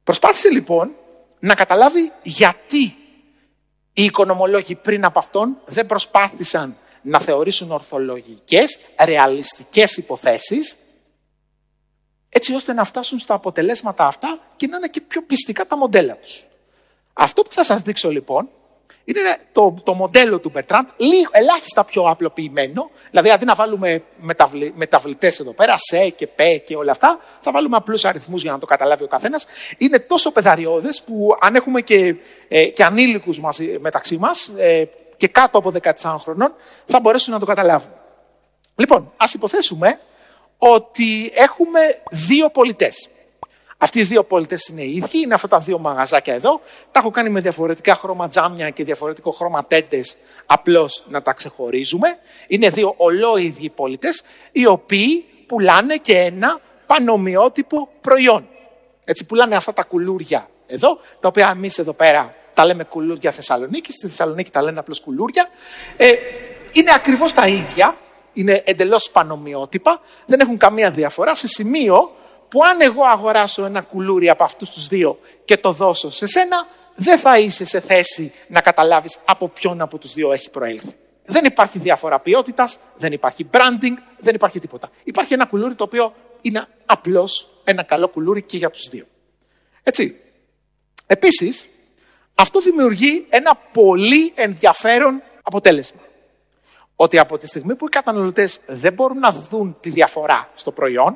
Προσπάθησε λοιπόν να καταλάβει γιατί οι οικονομολόγοι πριν από αυτόν δεν προσπάθησαν να θεωρήσουν ορθολογικές, ρεαλιστικές υποθέσεις, έτσι ώστε να φτάσουν στα αποτελέσματα αυτά και να είναι και πιο πιστικά τα μοντέλα τους. Αυτό που θα σας δείξω λοιπόν είναι το μοντέλο του Bertrand, ελάχιστα πιο απλοποιημένο, δηλαδή αντί να βάλουμε μεταβλητές εδώ πέρα, σε και πε και όλα αυτά, θα βάλουμε απλούς αριθμούς για να το καταλάβει ο καθένας. Είναι τόσο πεδαριώδες που αν έχουμε και ανήλικους μεταξύ μας και κάτω από 14 χρονών θα μπορέσουν να το καταλάβουν. Λοιπόν, ας υποθέσουμε ότι έχουμε δύο πολιτές. Αυτοί οι δύο πολιτές είναι οι ίδιοι, είναι αυτά τα δύο μαγαζάκια εδώ. Τα έχω κάνει με διαφορετικά χρώμα τζάμια και διαφορετικό χρώμα τέντες, απλώς να τα ξεχωρίζουμε. Είναι δύο ολόιδιοι πολιτές, οι οποίοι πουλάνε και ένα πανομοιότυπο προϊόν. Έτσι, πουλάνε αυτά τα κουλούρια εδώ, τα οποία εμείς εδώ πέρα τα λέμε κουλούρια Θεσσαλονίκη, στη Θεσσαλονίκη τα λένε απλώς κουλούρια. Είναι ακριβώς τα ίδια, είναι εντελώς πανομοιότυπα, δεν έχουν καμία διαφορά, σε σημείο που αν εγώ αγοράσω ένα κουλούρι από αυτούς τους δύο και το δώσω σε σένα, δεν θα είσαι σε θέση να καταλάβεις από ποιον από τους δύο έχει προέλθει. Δεν υπάρχει διαφορά ποιότητας, δεν υπάρχει branding, δεν υπάρχει τίποτα. Υπάρχει ένα κουλούρι το οποίο είναι απλώς ένα καλό κουλούρι και για τους δύο. Έτσι. Επίσης, αυτό δημιουργεί ένα πολύ ενδιαφέρον αποτέλεσμα. Ότι από τη στιγμή που οι καταναλωτές δεν μπορούν να δουν τη διαφορά στο προϊόν,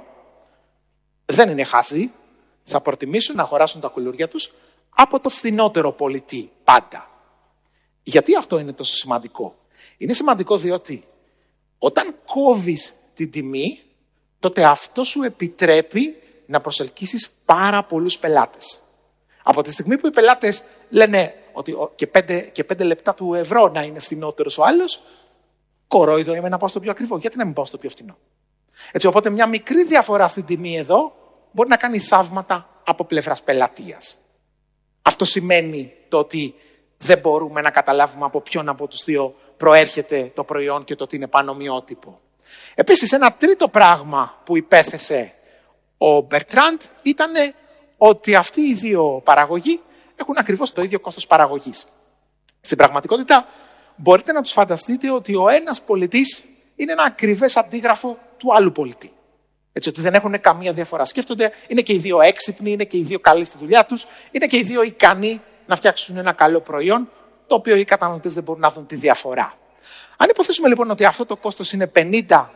δεν είναι χάσοι, θα προτιμήσουν να αγοράσουν τα κουλούρια τους από το φθηνότερο πολιτή πάντα. Γιατί αυτό είναι τόσο σημαντικό? Είναι σημαντικό διότι όταν κόβεις την τιμή, τότε αυτό σου επιτρέπει να προσελκύσεις πάρα πολλούς πελάτες. Από τη στιγμή που οι πελάτες λένε ότι και 5 λεπτά του ευρώ να είναι φθηνότερος ο άλλος, κορόιδο είμαι να πάω στο πιο ακριβό. Γιατί να μην πάω στο πιο φθηνό? Έτσι, οπότε μια μικρή διαφορά στην τιμή εδώ μπορεί να κάνει θαύματα από πλευράς πελατείας. Αυτό σημαίνει το ότι δεν μπορούμε να καταλάβουμε από ποιον από τους δύο προέρχεται το προϊόν και το ότι είναι πανομοιότυπο. Επίσης, ένα τρίτο πράγμα που υπέθεσε ο Bertrand ήταν ότι αυτοί οι δύο παραγωγοί έχουν ακριβώς το ίδιο κόστος παραγωγής. Στην πραγματικότητα, μπορείτε να τους φανταστείτε ότι ο ένας πολιτής είναι ένα ακριβές αντίγραφο του άλλου πολιτή. Έτσι, ότι δεν έχουν καμία διαφορά. Σκέφτονται, είναι και οι δύο έξυπνοι, είναι και οι δύο καλοί στη δουλειά τους, είναι και οι δύο ικανοί να φτιάξουν ένα καλό προϊόν, το οποίο οι καταναλωτές δεν μπορούν να δουν τη διαφορά. Αν υποθέσουμε λοιπόν ότι αυτό το κόστος είναι 50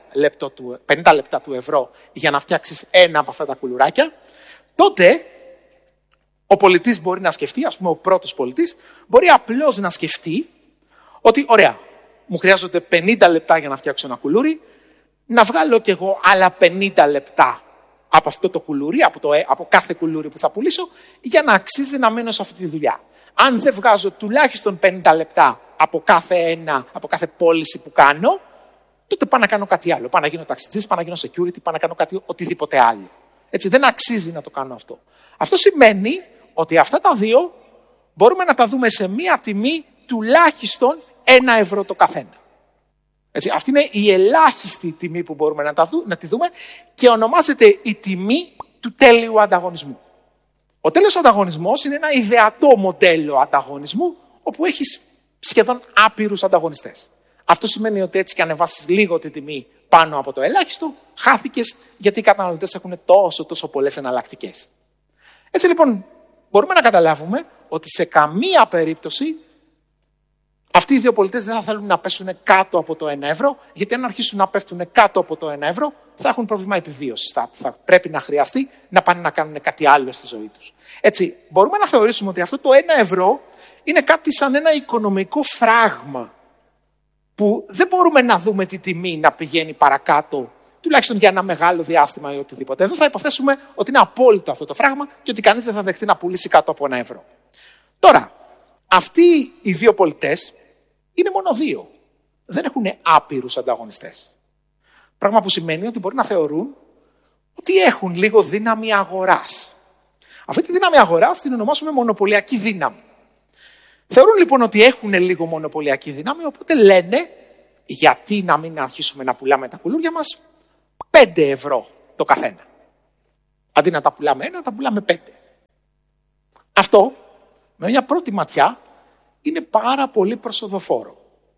λεπτά του ευρώ για να φτιάξεις ένα από αυτά τα κουλουράκια, τότε ο πολιτής μπορεί να σκεφτεί, ας πούμε ο πρώτος πολιτής, μπορεί απλώς να σκεφτεί ότι ωραία, μου χρειάζονται 50 λεπτά για να φτιάξω ένα κουλούρι, να βγάλω κι εγώ άλλα 50 λεπτά από αυτό το κουλούρι, από κάθε κουλούρι που θα πουλήσω, για να αξίζει να μείνω σε αυτή τη δουλειά. Αν δεν βγάζω τουλάχιστον 50 λεπτά από κάθε πώληση που κάνω, τότε πάω να κάνω κάτι άλλο. Πάω να γίνω ταξιτζής, πάω να γίνω security, πάω να κάνω κάτι οτιδήποτε άλλο. Έτσι, δεν αξίζει να το κάνω αυτό. Αυτό σημαίνει ότι αυτά τα δύο μπορούμε να τα δούμε σε μία τιμή τουλάχιστον 1 ευρώ το καθένα. Έτσι, αυτή είναι η ελάχιστη τιμή που μπορούμε να τη δούμε και ονομάζεται η τιμή του τέλειου ανταγωνισμού. Ο τέλειος ανταγωνισμός είναι ένα ιδεατό μοντέλο ανταγωνισμού όπου έχεις σχεδόν άπειρους ανταγωνιστές. Αυτό σημαίνει ότι έτσι και ανεβάσεις λίγο τη τιμή πάνω από το ελάχιστο, χάθηκες γιατί οι καταναλωτές έχουν τόσο πολλές εναλλακτικές. Έτσι λοιπόν μπορούμε να καταλάβουμε ότι σε καμία περίπτωση αυτοί οι δύο πολιτές δεν θα θέλουν να πέσουν κάτω από το 1 ευρώ, γιατί αν αρχίσουν να πέφτουν κάτω από το 1 ευρώ, θα έχουν πρόβλημα επιβίωσης. Θα πρέπει να χρειαστεί να πάνε να κάνουν κάτι άλλο στη ζωή τους. Έτσι, μπορούμε να θεωρήσουμε ότι αυτό το 1 ευρώ είναι κάτι σαν ένα οικονομικό φράγμα, που δεν μπορούμε να δούμε τη τιμή να πηγαίνει παρακάτω, τουλάχιστον για ένα μεγάλο διάστημα ή οτιδήποτε. Εδώ θα υποθέσουμε ότι είναι απόλυτο αυτό το φράγμα και ότι κανείς δεν θα δεχτεί να πουλήσει κάτω από 1 ευρώ. Τώρα, αυτοί οι δύο πολιτές είναι μόνο δύο. Δεν έχουν άπειρους ανταγωνιστές. Πράγμα που σημαίνει ότι μπορεί να θεωρούν ότι έχουν λίγο δύναμη αγοράς. Αυτή τη δύναμη αγοράς την ονομάσουμε μονοπωλιακή δύναμη. Θεωρούν λοιπόν ότι έχουν λίγο μονοπωλιακή δύναμη, οπότε λένε γιατί να μην αρχίσουμε να πουλάμε τα κουλούρια μας 5 ευρώ το καθένα. Αντί να τα πουλάμε 1, τα πουλάμε 5. Αυτό, με μια πρώτη ματιά, είναι πάρα πολύ προσοδοφόρο.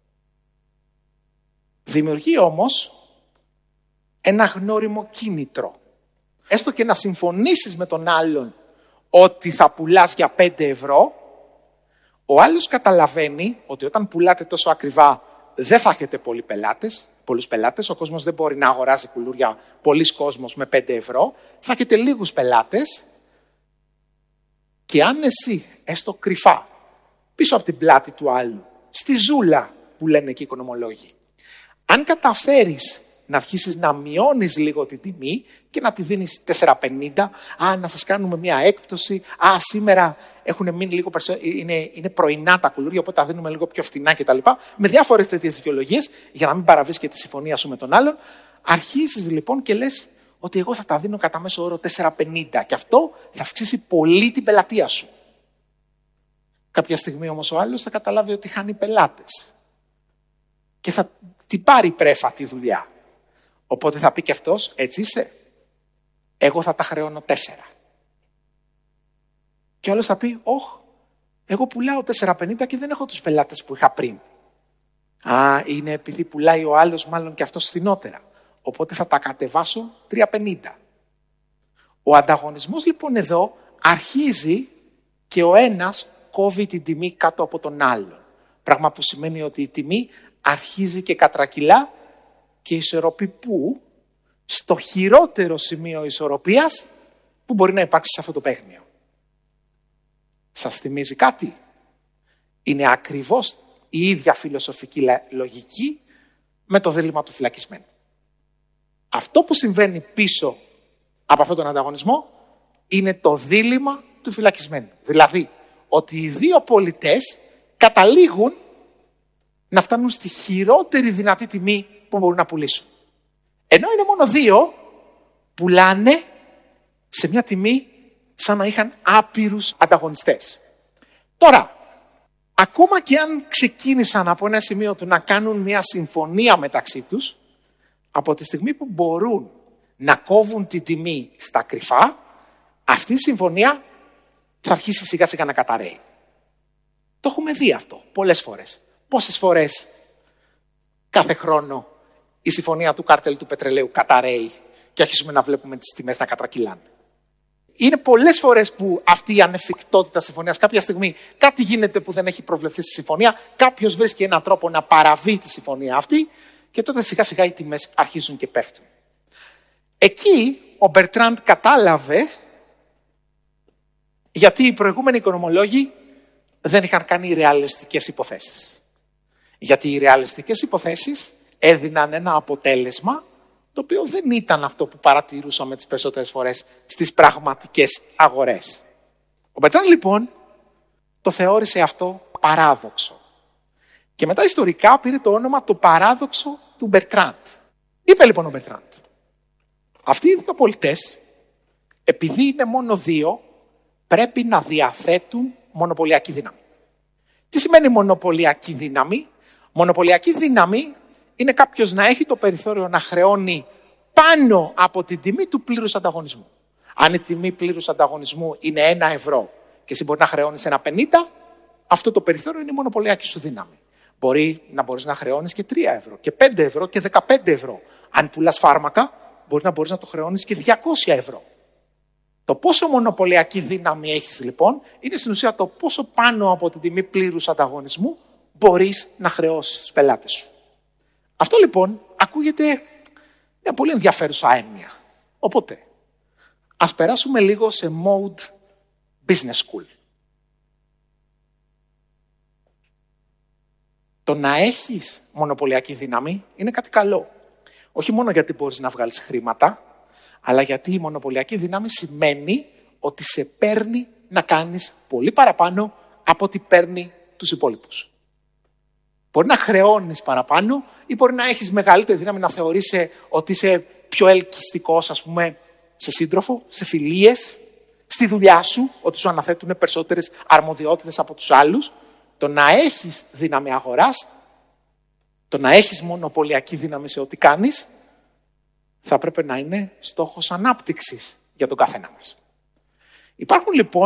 Δημιουργεί όμως ένα γνώριμο κίνητρο. Έστω και να συμφωνήσεις με τον άλλον ότι θα πουλάς για 5 ευρώ, ο άλλος καταλαβαίνει ότι όταν πουλάτε τόσο ακριβά δεν θα έχετε πολλούς πελάτες, ο κόσμος δεν μπορεί να αγοράζει κουλούρια, πολλής κόσμος με 5 ευρώ, θα έχετε λίγους πελάτες και αν εσύ, έστω κρυφά, πίσω από την πλάτη του άλλου, στη ζούλα που λένε και οι οικονομολόγοι, αν καταφέρεις να αρχίσεις να μειώνεις λίγο την τιμή και να τη δίνεις 4,50, να σας κάνουμε μια έκπτωση, σήμερα έχουν μείνει λίγο περισσότερο, είναι πρωινά τα κουλούρια, οπότε τα δίνουμε λίγο πιο φθηνά κτλ. Με διάφορες τέτοιες δικαιολογίες, για να μην παραβείς και τη συμφωνία σου με τον άλλον, αρχίσεις λοιπόν και λες ότι εγώ θα τα δίνω κατά μέσο όρο 4,50 και αυτό θα αυξήσει πολύ την πελατεία σου. Κάποια στιγμή όμως ο άλλος θα καταλάβει ότι χάνει πελάτες και θα την πάρει πρέφα τη δουλειά. Οπότε θα πει και αυτός, έτσι είσαι, εγώ θα τα χρεώνω 4. Και ο άλλος θα πει, εγώ πουλάω 4,50 και δεν έχω τους πελάτες που είχα πριν. Είναι επειδή πουλάει ο άλλος μάλλον και αυτός φθηνότερα. Οπότε θα τα κατεβάσω 3,50. Ο ανταγωνισμός λοιπόν εδώ αρχίζει και ο ένας κόβει την τιμή κάτω από τον άλλον. Πράγμα που σημαίνει ότι η τιμή αρχίζει και κατρακυλά και ισορροπεί πού? Στο χειρότερο σημείο ισορροπίας που μπορεί να υπάρξει σε αυτό το παίγνιο. Σας θυμίζει κάτι? Είναι ακριβώς η ίδια φιλοσοφική λογική με το δίλημμα του φυλακισμένου. Αυτό που συμβαίνει πίσω από αυτόν τον ανταγωνισμό είναι το δίλημμα του φυλακισμένου. Δηλαδή, ότι οι δύο πολιτές καταλήγουν να φτάνουν στη χειρότερη δυνατή τιμή που μπορούν να πουλήσουν. Ενώ είναι μόνο δύο, πουλάνε σε μια τιμή σαν να είχαν άπειρους ανταγωνιστές. Τώρα, ακόμα και αν ξεκίνησαν από ένα σημείο του να κάνουν μια συμφωνία μεταξύ τους, από τη στιγμή που μπορούν να κόβουν την τιμή στα κρυφά, αυτή η συμφωνία θα αρχίσει σιγά σιγά να καταραίει. Το έχουμε δει αυτό πολλές φορές. Πόσες φορές κάθε χρόνο η συμφωνία του κάρτελ του πετρελαίου καταραίει και αρχίσουμε να βλέπουμε τις τιμές να κατρακυλάνε. Είναι πολλές φορές που αυτή η ανεφικτότητα συμφωνίας κάποια στιγμή κάτι γίνεται που δεν έχει προβλεφθεί στη συμφωνία, κάποιος βρίσκει έναν τρόπο να παραβεί τη συμφωνία αυτή και τότε σιγά σιγά οι τιμές αρχίζουν και πέφτουν. Εκεί ο Μπερτράντ κατάλαβε γιατί οι προηγούμενοι οικονομολόγοι δεν είχαν κάνει ρεαλιστικές υποθέσεις. Γιατί οι ρεαλιστικές υποθέσεις έδιναν ένα αποτέλεσμα το οποίο δεν ήταν αυτό που παρατηρούσαμε τις περισσότερες φορές στις πραγματικές αγορές. Ο Μπερτράντ λοιπόν το θεώρησε αυτό παράδοξο. Και μετά ιστορικά πήρε το όνομα το παράδοξο του Μπερτράντ. Είπε λοιπόν ο Μπερτράντ, αυτοί οι δύο πολιτές, επειδή είναι μόνο δύο, πρέπει να διαθέτουν μονοπωλιακή δύναμη. Τι σημαίνει μονοπωλιακή δύναμη? Μονοπωλιακή δύναμη είναι κάποιος να έχει το περιθώριο να χρεώνει πάνω από την τιμή του πλήρους ανταγωνισμού. Αν η τιμή πλήρους ανταγωνισμού είναι 1 ευρώ και εσύ μπορεί να χρεώνεις 1,50, αυτό το περιθώριο είναι η μονοπωλιακή σου δύναμη. Μπορεί να μπορείς να χρεώνεις και 3 ευρώ και 5 ευρώ και 15 ευρώ. Αν πουλάς φάρμακα, μπορεί να μπορείς να το χρεώνεις και 200 ευρώ. Το πόσο μονοπωλιακή δύναμη έχεις λοιπόν, είναι στην ουσία το πόσο πάνω από την τιμή πλήρους ανταγωνισμού μπορείς να χρεώσεις τους πελάτες σου. Αυτό λοιπόν ακούγεται μια πολύ ενδιαφέρουσα έννοια. Οπότε, ας περάσουμε λίγο σε mode business school. Το να έχεις μονοπωλιακή δύναμη είναι κάτι καλό. Όχι μόνο γιατί μπορείς να βγάλεις χρήματα, αλλά γιατί η μονοπωλιακή δύναμη σημαίνει ότι σε παίρνει να κάνεις πολύ παραπάνω από ό,τι παίρνει τους υπόλοιπους. Μπορεί να χρεώνεις παραπάνω ή μπορεί να έχεις μεγαλύτερη δύναμη να θεωρείς ότι είσαι πιο ελκυστικός, ας πούμε, σε σύντροφο, σε φιλίες, στη δουλειά σου, ότι σου αναθέτουν περισσότερες αρμοδιότητες από τους άλλους. Το να έχεις δύναμη αγοράς, το να έχεις μονοπωλιακή δύναμη σε ό,τι κάνεις, θα πρέπει να είναι στόχος ανάπτυξης για τον καθένα μας. Υπάρχουν λοιπόν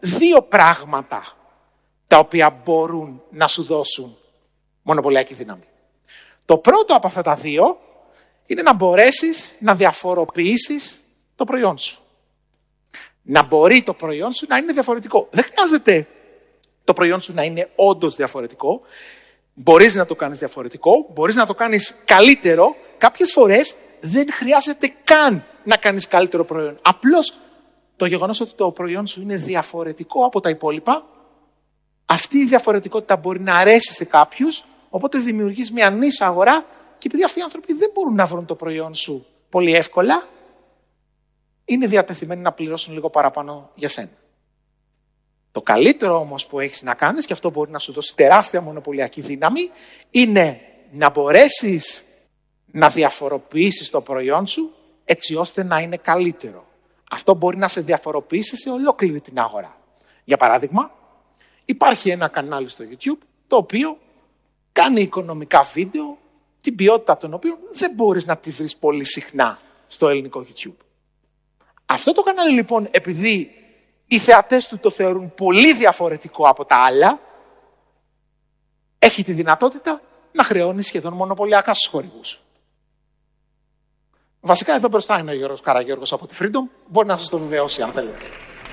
δύο πράγματα τα οποία μπορούν να σου δώσουν μονοπωλιακή δύναμη. Το πρώτο από αυτά τα δύο είναι να μπορέσεις να διαφοροποιήσεις το προϊόν σου. Να μπορεί το προϊόν σου να είναι διαφορετικό. Δεν χρειάζεται το προϊόν σου να είναι όντως διαφορετικό. Μπορείς να το κάνεις διαφορετικό, μπορείς να το κάνεις καλύτερο. Κάποιες φορές δεν χρειάζεται καν να κάνεις καλύτερο προϊόν. Απλώς το γεγονός ότι το προϊόν σου είναι διαφορετικό από τα υπόλοιπα, αυτή η διαφορετικότητα μπορεί να αρέσει σε κάποιους, οπότε δημιουργείς μια νήσο αγορά και επειδή αυτοί οι άνθρωποι δεν μπορούν να βρουν το προϊόν σου πολύ εύκολα, είναι διατεθειμένοι να πληρώσουν λίγο παραπάνω για σένα. Το καλύτερο όμως που έχεις να κάνεις, και αυτό μπορεί να σου δώσει τεράστια μονοπωλιακή δύναμη, είναι να μπορέσεις να διαφοροποιήσεις το προϊόν σου έτσι ώστε να είναι καλύτερο. Αυτό μπορεί να σε διαφοροποιήσει σε ολόκληρη την αγορά. Για παράδειγμα, υπάρχει ένα κανάλι στο YouTube το οποίο κάνει οικονομικά βίντεο, την ποιότητα των οποίων δεν μπορείς να τη βρεις πολύ συχνά στο ελληνικό YouTube. Αυτό το κανάλι λοιπόν, επειδή οι θεατές του το θεωρούν πολύ διαφορετικό από τα άλλα, έχει τη δυνατότητα να χρεώνει σχεδόν μονοπωλιακά στους χορηγούς. Βασικά εδώ μπροστά είναι ο Γιώργος Καραγιώργος από τη Freedom, μπορεί να σας το βεβαιώσει αν θέλετε.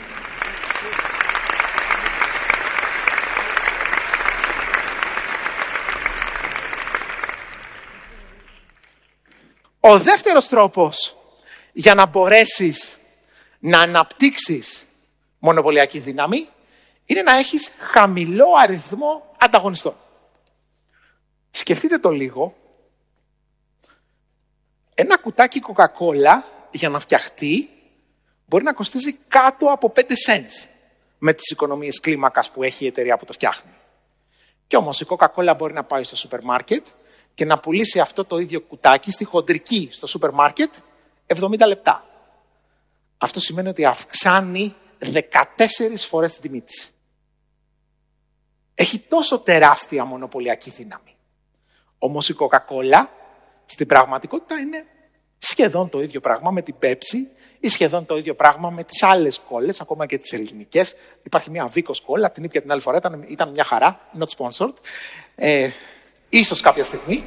Ο δεύτερος τρόπος για να μπορέσεις να αναπτύξεις μονοπωλιακή δύναμη είναι να έχεις χαμηλό αριθμό ανταγωνιστών. Σκεφτείτε το λίγο. Ένα κουτάκι Coca-Cola για να φτιαχτεί μπορεί να κοστίζει κάτω από 5 cents με τις οικονομίες κλίμακας που έχει η εταιρεία που το φτιάχνει. Κι όμως η Coca-Cola μπορεί να πάει στο σούπερ μάρκετ και να πουλήσει αυτό το ίδιο κουτάκι στη χοντρική στο σούπερ μάρκετ 70 λεπτά. Αυτό σημαίνει ότι αυξάνει 14 φορές την τιμή της. Έχει τόσο τεράστια μονοπωλιακή δύναμη. Όμως η Coca-Cola στην πραγματικότητα είναι σχεδόν το ίδιο πράγμα με την Pepsi ή σχεδόν το ίδιο πράγμα με τις άλλες κόλλες, ακόμα και τις ελληνικές. Υπάρχει μια Βίκος κόλλα, την ήπια την άλλη φορά, ήταν μια χαρά, not sponsored. Ίσως κάποια στιγμή.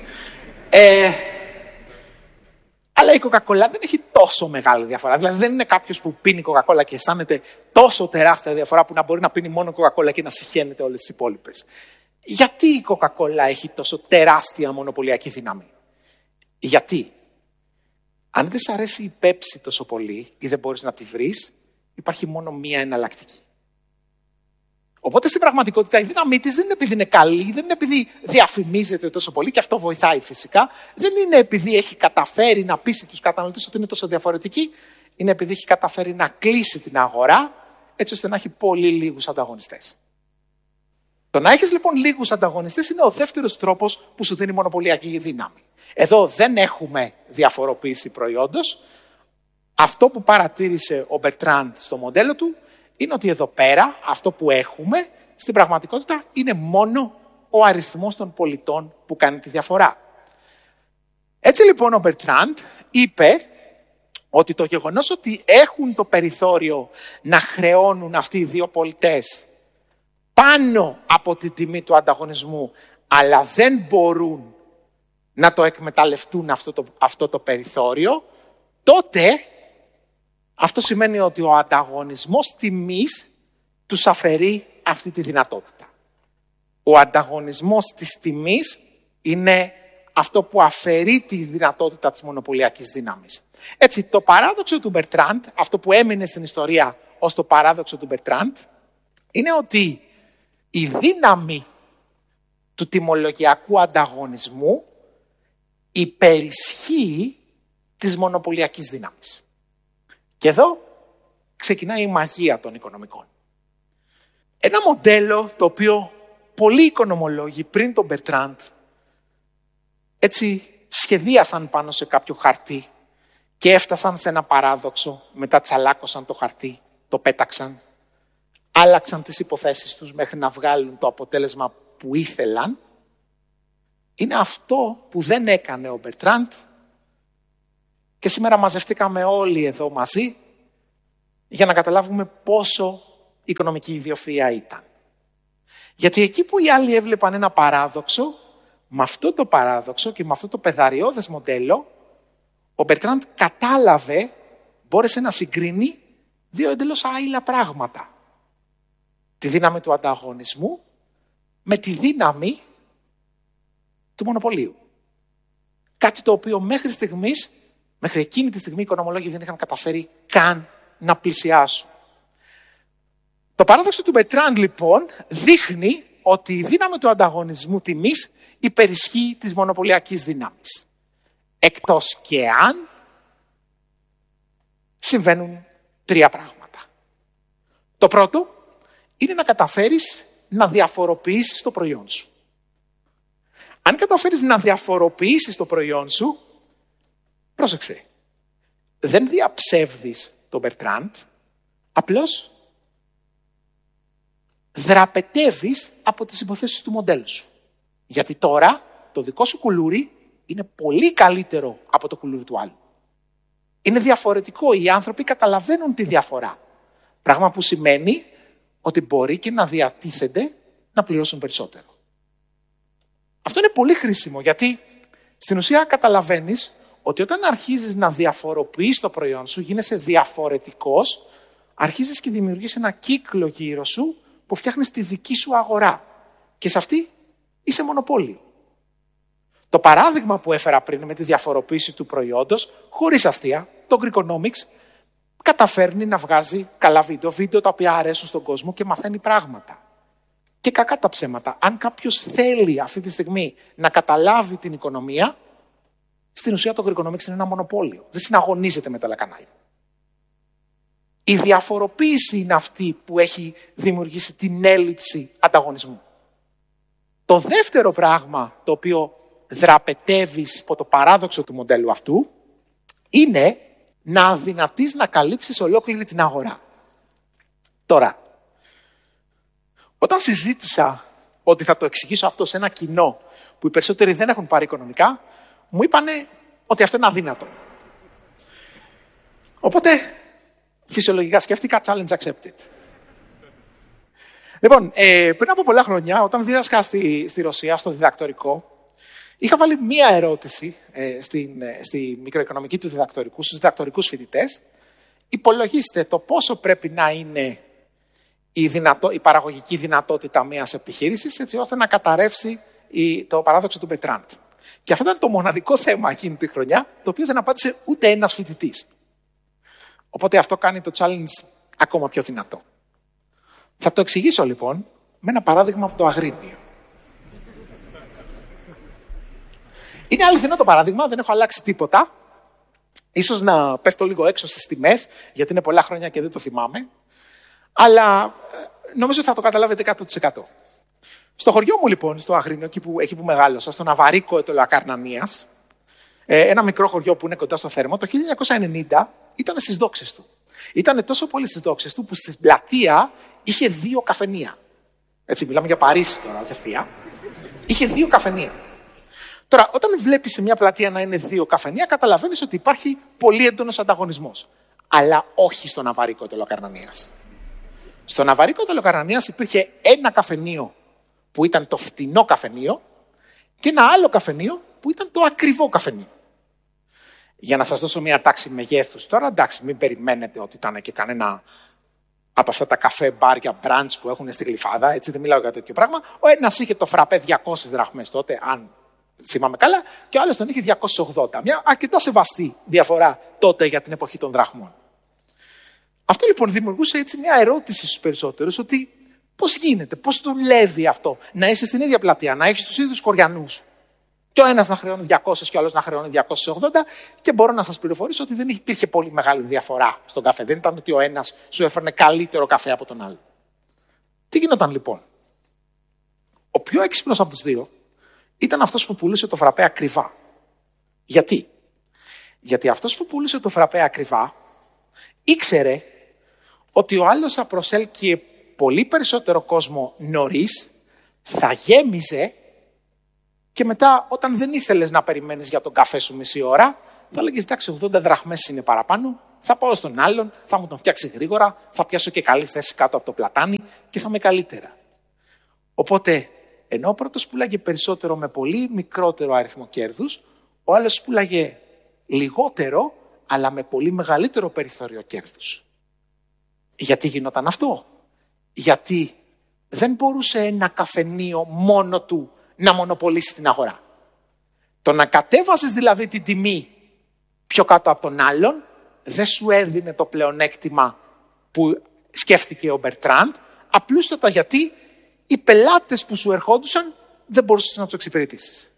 Αλλά η Coca-Cola δεν έχει τόσο μεγάλη διαφορά. Δηλαδή δεν είναι κάποιος που πίνει Coca-Cola και αισθάνεται τόσο τεράστια διαφορά που να μπορεί να πίνει μόνο Coca-Cola και να συχαίνεται όλες τις υπόλοιπες. Γιατί η Coca-Cola έχει τόσο τεράστια μονοπωλιακή δύναμη? Γιατί αν δεν σ' αρέσει η Pepsi τόσο πολύ ή δεν μπορείς να τη βρεις, υπάρχει μόνο μία εναλλακτική. Οπότε στην πραγματικότητα η δύναμή της δεν είναι επειδή είναι καλή, δεν είναι επειδή διαφημίζεται τόσο πολύ και αυτό βοηθάει φυσικά. Δεν είναι επειδή έχει καταφέρει να πείσει τους καταναλωτές ότι είναι τόσο διαφορετική. Είναι επειδή έχει καταφέρει να κλείσει την αγορά έτσι ώστε να έχει πολύ λίγους ανταγωνιστές. Το να έχεις λοιπόν λίγους ανταγωνιστές είναι ο δεύτερος τρόπος που σου δίνει μονοπωλιακή δύναμη. Εδώ δεν έχουμε διαφοροποίηση προϊόντος. Αυτό που παρατήρησε ο Μπερτράντ στο μοντέλο του είναι ότι εδώ πέρα αυτό που έχουμε στην πραγματικότητα είναι μόνο ο αριθμός των πολιτών που κάνει τη διαφορά. Έτσι λοιπόν ο Μπερτράντ είπε ότι το γεγονός ότι έχουν το περιθώριο να χρεώνουν αυτοί οι δύο πολιτές πάνω από τη τιμή του ανταγωνισμού, αλλά δεν μπορούν να το εκμεταλλευτούν αυτό το περιθώριο, τότε αυτό σημαίνει ότι ο ανταγωνισμός τιμής τους αφαιρεί αυτή τη δυνατότητα. Ο ανταγωνισμός της τιμής είναι αυτό που αφαιρεί τη δυνατότητα της μονοπωλιακής δύναμης. Έτσι, το παράδοξο του Μπερτράντ, αυτό που έμεινε στην ιστορία ως το παράδοξο του Μπερτράντ, είναι ότι η δύναμη του τιμολογιακού ανταγωνισμού υπερισχύει της μονοπωλιακής δύναμης. Και εδώ ξεκινάει η μαγεία των οικονομικών. Ένα μοντέλο το οποίο πολλοί οικονομολόγοι πριν τον Μπερτράντ έτσι σχεδίασαν πάνω σε κάποιο χαρτί και έφτασαν σε ένα παράδοξο, μετά τσαλάκωσαν το χαρτί, το πέταξαν, άλλαξαν τις υποθέσεις τους μέχρι να βγάλουν το αποτέλεσμα που ήθελαν, είναι αυτό που δεν έκανε ο Μπερτράντ και σήμερα μαζευτήκαμε όλοι εδώ μαζί για να καταλάβουμε πόσο οικονομική ιδιοφυΐα ήταν. Γιατί εκεί που οι άλλοι έβλεπαν ένα παράδοξο, με αυτό το παράδοξο και με αυτό το πεδαριώδες μοντέλο, ο Μπερτράντ κατάλαβε, μπόρεσε να συγκρίνει δύο εντελώς άειλα πράγματα. Τη δύναμη του ανταγωνισμού με τη δύναμη του μονοπωλίου. Κάτι το οποίο μέχρι εκείνη τη στιγμή οι οικονομολόγοι δεν είχαν καταφέρει καν να πλησιάσουν. Το παράδοξο του Μπερτράντ λοιπόν δείχνει ότι η δύναμη του ανταγωνισμού τιμής υπερισχύει της μονοπωλιακής δύναμης. Εκτός και αν συμβαίνουν τρία πράγματα. Το πρώτο είναι να καταφέρεις να διαφοροποιήσεις το προϊόν σου. Αν καταφέρεις να διαφοροποιήσεις το προϊόν σου, πρόσεξε, δεν διαψεύδεις τον Μπερτράντ, απλώς δραπετεύεις από τις υποθέσεις του μοντέλου σου. Γιατί τώρα το δικό σου κουλούρι είναι πολύ καλύτερο από το κουλούρι του άλλου. Είναι διαφορετικό, οι άνθρωποι καταλαβαίνουν τη διαφορά. Πράγμα που σημαίνει ότι μπορεί και να διατίθενται να πληρώσουν περισσότερο. Αυτό είναι πολύ χρήσιμο, γιατί στην ουσία καταλαβαίνεις ότι όταν αρχίζεις να διαφοροποιείς το προϊόν σου, γίνεσαι διαφορετικός, αρχίζεις και δημιουργείς ένα κύκλο γύρω σου που φτιάχνεις τη δική σου αγορά. Και σε αυτή είσαι μονοπόλιο. Το παράδειγμα που έφερα πριν με τη διαφοροποίηση του προϊόντος, χωρίς αστεία, το Greekonomics καταφέρνει να βγάζει καλά βίντεο τα οποία αρέσουν στον κόσμο και μαθαίνει πράγματα. Και κακά τα ψέματα. Αν κάποιος θέλει αυτή τη στιγμή να καταλάβει την οικονομία, στην ουσία το Greekonomics είναι ένα μονοπόλιο. Δεν συναγωνίζεται με τα άλλα κανάλια. Η διαφοροποίηση είναι αυτή που έχει δημιουργήσει την έλλειψη ανταγωνισμού. Το δεύτερο πράγμα το οποίο δραπετεύεις από το παράδοξο του μοντέλου αυτού είναι να αδυνατείς να καλύψεις ολόκληρη την αγορά. Τώρα, όταν συζήτησα ότι θα το εξηγήσω αυτό σε ένα κοινό που οι περισσότεροι δεν έχουν πάρει οικονομικά, μου είπανε ότι αυτό είναι αδύνατο. Οπότε, φυσιολογικά σκέφτηκα challenge accepted. Λοιπόν, πριν από πολλά χρόνια, όταν δίδασκα στη Ρωσία, στο διδακτορικό, είχα βάλει μία ερώτηση στη μικροοικονομική του διδακτορικού, στους διδακτορικούς φοιτητές. Υπολογίστε το πόσο πρέπει να είναι η παραγωγική δυνατότητα μιας επιχείρησης, έτσι ώστε να καταρρεύσει το παράδοξο του Μπερτράντ. Και αυτό ήταν το μοναδικό θέμα εκείνη τη χρονιά, το οποίο δεν απάντησε ούτε ένας φοιτητής. Οπότε αυτό κάνει το challenge ακόμα πιο δυνατό. Θα το εξηγήσω λοιπόν με ένα παράδειγμα από το Αγρίνιο. Είναι αληθινό το παράδειγμα, δεν έχω αλλάξει τίποτα. Ίσως να πέφτω λίγο έξω στις τιμές, γιατί είναι πολλά χρόνια και δεν το θυμάμαι. Αλλά νομίζω ότι θα το καταλάβετε 100%. Στο χωριό μου λοιπόν, στο Αγρίνιο, εκεί που μεγάλωσα, στο Ναβαρίκο Ετωλοακαρνανίας, ένα μικρό χωριό που είναι κοντά στο Θέρμο, το 1990 ήταν στις δόξες του. Ήταν τόσο πολύ στις δόξες του που στην πλατεία είχε 2 καφενεία. Έτσι, μιλάμε για Παρίσι τώρα, όχι αστεία. Είχε 2 καφενεία. Τώρα, όταν βλέπεις σε μια πλατεία να είναι 2 καφενεία, καταλαβαίνεις ότι υπάρχει πολύ έντονος ανταγωνισμός. Αλλά όχι στο Ναβαρίκο Ετωλοακαρνανίας. Στο Ναβαρίκο Ετωλοακαρνανίας υπήρχε ένα καφενείο που ήταν το φτηνό καφενείο και ένα άλλο καφενείο που ήταν το ακριβό καφενείο. Για να σας δώσω μια τάξη μεγέθους τώρα, εντάξει, μην περιμένετε ότι ήταν και κανένα από αυτά τα καφέ μπάρια μπραντς που έχουν στη Γλυφάδα, έτσι δεν μιλάω για τέτοιο πράγμα. Ο ένας είχε το φραπέ 200 δραχμές τότε, αν θυμάμαι καλά, και ο άλλος τον είχε 280. Μια αρκετά σεβαστή διαφορά τότε για την εποχή των δραχμών. Αυτό λοιπόν δημιουργούσε έτσι μια ερώτηση στους περισσότερους, ότι πώς γίνεται, πώς δουλεύει αυτό, να είσαι στην ίδια πλατεία, να έχεις τους ίδιους κοριανούς. Και ο ένας να χρεώνει 200 και ο άλλος να χρεώνει 280, και μπορώ να σας πληροφορήσω ότι δεν υπήρχε πολύ μεγάλη διαφορά στον καφέ. Δεν ήταν ότι ο ένας σου έφερνε καλύτερο καφέ από τον άλλο. Τι γινόταν λοιπόν? Ο πιο έξυπνος από τους δύο ήταν αυτός που πουλούσε το φραπέ ακριβά. Γιατί? Γιατί αυτός που πουλούσε το φραπέ ακριβά ήξερε ότι ο άλλος θα προσέλκυε πολύ περισσότερο κόσμο νωρίς, θα γέμιζε, και μετά, όταν δεν ήθελες να περιμένεις για τον καφέ σου μισή ώρα, θα έλεγες εντάξει, 80 δραχμές είναι παραπάνω, Θα πάω στον άλλον, θα μου τον φτιάξει γρήγορα, θα πιάσω και καλή θέση κάτω από το πλατάνι και θα είμαι καλύτερα. Οπότε, ενώ ο πρώτος πουλάγε περισσότερο με πολύ μικρότερο αριθμό κέρδους, ο άλλος πουλάγε λιγότερο, αλλά με πολύ μεγαλύτερο περιθώριο κέρδους. Γιατί γινόταν αυτό? Γιατί δεν μπορούσε ένα καφενείο μόνο του να μονοπολίσει την αγορά. Το να κατέβαζες δηλαδή την τιμή πιο κάτω από τον άλλον, δεν σου έδινε το πλεονέκτημα που σκέφτηκε ο Μπερτράντ, απλούστατα γιατί οι πελάτες που σου ερχόντουσαν δεν μπορούσες να τους εξυπηρετήσεις.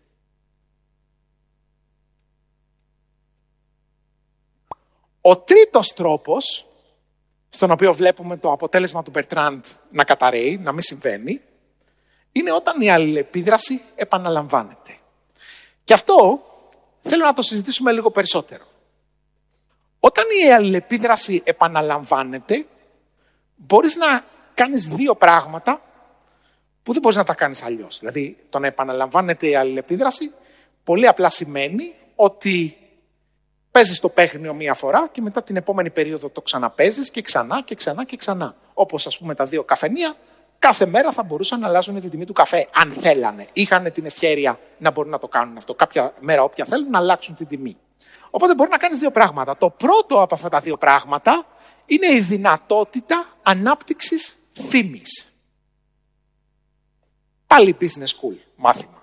Ο τρίτος τρόπος, στον οποίο βλέπουμε το αποτέλεσμα του Μπερτράντ να καταρρέει, να μην συμβαίνει, είναι όταν η αλληλεπίδραση επαναλαμβάνεται. Και αυτό θέλω να το συζητήσουμε λίγο περισσότερο. Όταν η αλληλεπίδραση επαναλαμβάνεται, μπορείς να κάνεις δύο πράγματα που δεν μπορείς να τα κάνεις αλλιώς. Δηλαδή, το να επαναλαμβάνεται η αλληλεπίδραση πολύ απλά σημαίνει ότι παίζεις το παίγνιο μία φορά και μετά την επόμενη περίοδο το ξαναπαίζεις και ξανά και ξανά και ξανά. Όπως ας πούμε τα δύο καφενεία, κάθε μέρα θα μπορούσαν να αλλάζουν την τιμή του καφέ, αν θέλανε. Είχαν την ευχέρεια να μπορούν να το κάνουν αυτό. Κάποια μέρα, όποια θέλουν, να αλλάξουν την τιμή. Οπότε μπορεί να κάνεις δύο πράγματα. Το πρώτο από αυτά τα δύο πράγματα είναι η δυνατότητα ανάπτυξης φήμης. Πάλι business school μάθημα.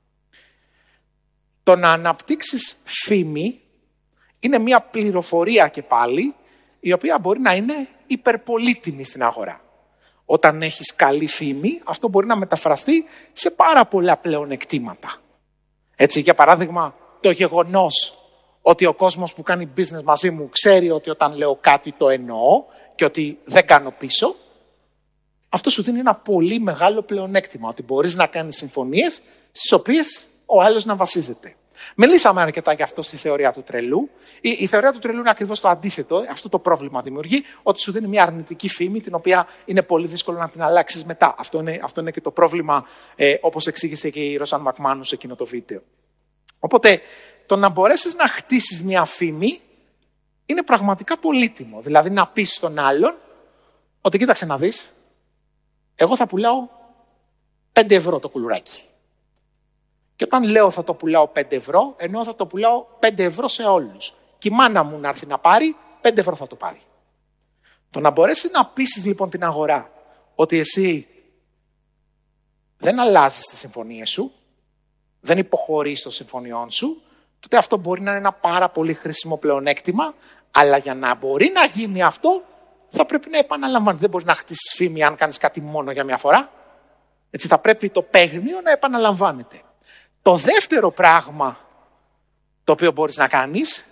Το να αναπτύξεις φήμη είναι μια πληροφορία και πάλι, η οποία μπορεί να είναι υπερπολίτιμη στην αγορά. Όταν έχεις καλή φήμη, αυτό μπορεί να μεταφραστεί σε πάρα πολλά πλεονεκτήματα. Έτσι, για παράδειγμα, το γεγονός ότι ο κόσμος που κάνει business μαζί μου ξέρει ότι όταν λέω κάτι το εννοώ και ότι δεν κάνω πίσω, αυτό σου δίνει ένα πολύ μεγάλο πλεονέκτημα, ότι μπορείς να κάνεις συμφωνίες στις οποίες ο άλλος να βασίζεται. Μιλήσαμε αρκετά γι' αυτό στη θεωρία του τρελού. Η θεωρία του τρελού είναι ακριβώς το αντίθετο. Αυτό το πρόβλημα δημιουργεί, ότι σου δίνει μια αρνητική φήμη, την οποία είναι πολύ δύσκολο να την αλλάξεις μετά. Αυτό είναι και το πρόβλημα, όπως εξήγησε και η Ρόσαν Μακμάνου σε εκείνο το βίντεο. Οπότε, το να μπορέσεις να χτίσεις μια φήμη είναι πραγματικά πολύτιμο. Δηλαδή, να πεις στον άλλον ότι κοίταξε να δεις, εγώ θα πουλάω 5 ευρώ το κουλουράκι. Και όταν λέω θα το πουλάω 5 ευρώ, ενώ θα το πουλάω 5 ευρώ σε όλους. Και η μάνα μου να έρθει να πάρει, 5 ευρώ θα το πάρει. Το να μπορέσεις να πείσεις λοιπόν την αγορά ότι εσύ δεν αλλάζεις τις συμφωνίες σου, δεν υποχωρείς των συμφωνιών σου, τότε αυτό μπορεί να είναι ένα πάρα πολύ χρήσιμο πλεονέκτημα, αλλά για να μπορεί να γίνει αυτό, θα πρέπει να επαναλαμβάνει. Δεν μπορεί να χτίσεις φήμη αν κάνεις κάτι μόνο για μια φορά. Έτσι θα πρέπει το παίγνιο να επαναλαμβάνεται. Το δεύτερο πράγμα το οποίο μπορείς να κάνεις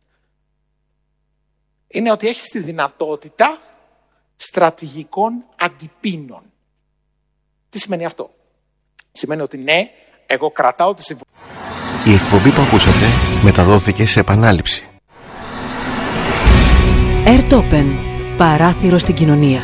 είναι ότι έχεις τη δυνατότητα στρατηγικών αντιπίνων. Τι σημαίνει αυτό? Σημαίνει ότι ναι, εγώ κρατάω τη συμφωνία. Η εκπομπή που ακούσατε μεταδόθηκε σε επανάληψη. Airtopen, παράθυρο στην κοινωνία.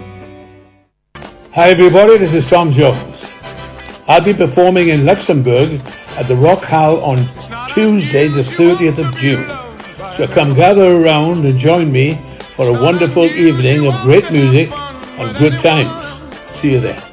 Hi everybody, this is Tom Jones. I'll be performing in Luxembourg at the Rock Hall on Tuesday the 30th of June. So come gather around and join me for a wonderful evening of great music and good times. See you there.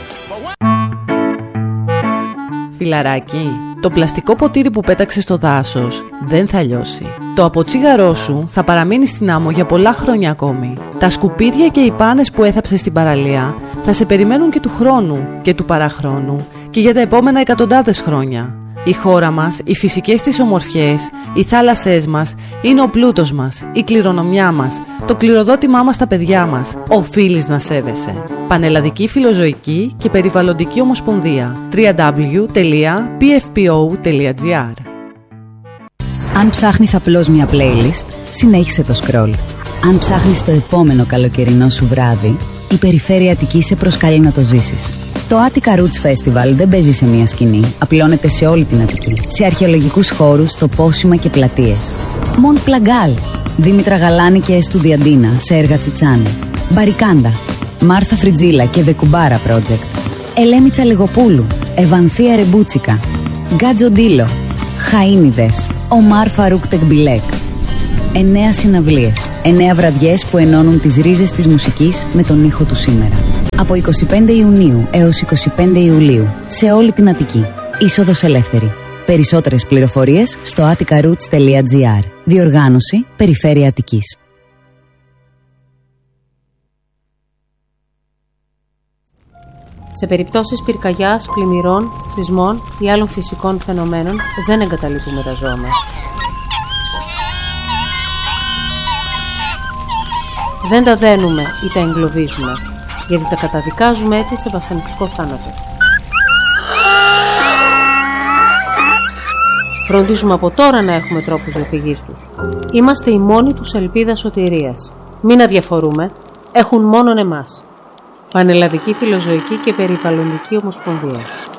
Φιλαράκι, το πλαστικό ποτήρι που πέταξες στο δάσος δεν θα λιώσει. Το αποτσίγαρό σου θα παραμείνει στην άμμο για πολλά χρόνια ακόμη. Τα σκουπίδια και οι πάνες που έθαψες στην παραλία θα σε περιμένουν και του χρόνου και του παραχρόνου και για τα επόμενα εκατοντάδες χρόνια. Η χώρα μας, οι φυσικές της ομορφιές, οι θάλασσές μας είναι ο πλούτος μας, η κληρονομιά μας, το κληροδότημά μας στα παιδιά μας. Οφείλεις να σέβεσαι. Πανελλαδική Φιλοζωική και Περιβαλλοντική Ομοσπονδία. www.pfpo.gr. Αν ψάχνεις απλώς μια playlist, συνέχισε το scroll. Αν ψάχνεις το επόμενο καλοκαιρινό σου βράδυ, η Περιφέρεια Αττικής σε προσκαλεί να το ζήσεις. Το Attica Roots Festival δεν παίζει σε μια σκηνή, απλώνεται σε όλη την Αττική. Σε αρχαιολογικούς χώρους, τοπόσιμα και πλατείες. Μοντ Πλαγκάλ, Δήμητρα Γαλάνη και Εστουδιαντίνα σε έργα Τσιτσάνη. Μπαρικάντα, Μάρθα Φριτζίλα και Βεκουμπάρα Project. Ελέμη Τσαλεγοπούλου, Ευανθία Ρεμπούτσικα. Γκάτζο Ντίλο, Χαΐνιδες, Ομάρ Φαρούκ Τεκμπιλέκ. 9 συναυλίες, 9 βραδιές που ενώνουν τις ρίζες της μουσικής με τον ήχο του σήμερα. Από 25 Ιουνίου έως 25 Ιουλίου, σε όλη την Αττική. Είσοδος ελεύθερη. Περισσότερες πληροφορίες στο atticaroots.gr. Διοργάνωση Περιφέρεια Αττικής. Σε περιπτώσεις πυρκαγιάς, πλημμυρών, σεισμών ή άλλων φυσικών φαινομένων δεν εγκαταλείπουμε τα ζώα μας. Δεν τα δένουμε ή τα εγκλωβίζουμε, γιατί τα καταδικάζουμε έτσι σε βασανιστικό θάνατο. Φροντίζουμε από τώρα να έχουμε τρόπους διαφυγής τους. Είμαστε η μόνη τους ελπίδα σωτηρίας. Μην αδιαφορούμε, έχουν μόνον εμάς. Πανελλαδική Φιλοζωική και Περιβαλλοντική Ομοσπονδία.